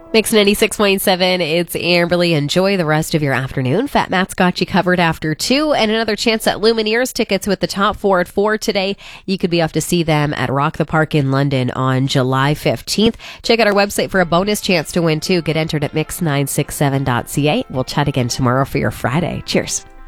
Mix 96.7, it's Amberly. Enjoy the rest of your afternoon. Fat Matt's got you covered after 2, and another chance at Lumineers tickets with the top 4 at 4 today. You could be off to see them at Rock the Park in London on July 15th. Check out our website for a bonus chance to win, too. Get entered at mix967.ca. We'll chat again tomorrow for your Friday. Cheers.